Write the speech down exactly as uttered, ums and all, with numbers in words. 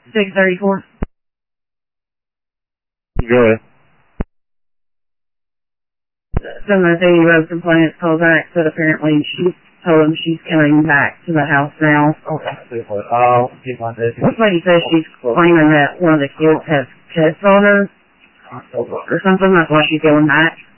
six thirty-four. Go ahead. Some of the Sadie Rose complainants called back, but apparently she told him she's coming back to the house now. Okay. I'll get my this. This lady says she's claiming that one of the kids has cuts on her or something. That's why she's going back.